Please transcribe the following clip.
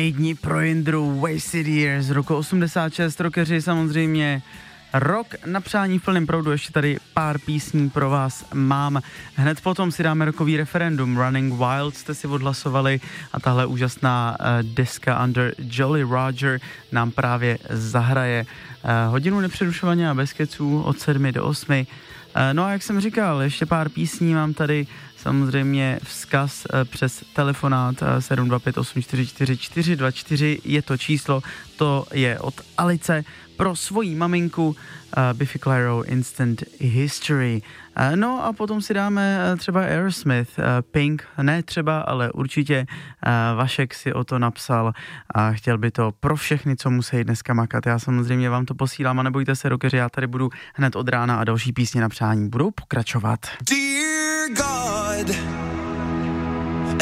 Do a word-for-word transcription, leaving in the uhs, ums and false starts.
Nejdní pro Jindru Wasted Years z roku osmdesát šest, rockeři samozřejmě. Rok na přání v plném proudu, ještě tady pár písní pro vás mám. Hned potom si dáme rokový referendum. Running Wild jste si odhlasovali a tahle úžasná uh, deska Under Jolly Roger nám právě zahraje uh, hodinu nepřerušovaně a bez keců od sedmi do osmi. Uh, no a jak jsem říkal, ještě pár písní mám tady, samozřejmě vzkaz uh, přes telefonát uh, sedm dva pět osm čtyři čtyři čtyři dva čtyři je to číslo, to je od Alice pro svoji maminku uh, Biffy Clyro Instant History. Uh, no a potom si dáme uh, třeba Aerosmith, uh, Pink, ne třeba, ale určitě uh, Vašek si o to napsal a chtěl by to pro všechny, co musí dneska makat. Já samozřejmě vám to posílám a nebojte se, rockeři, já tady budu hned od rána a další písně na přání budou pokračovat. Dear God,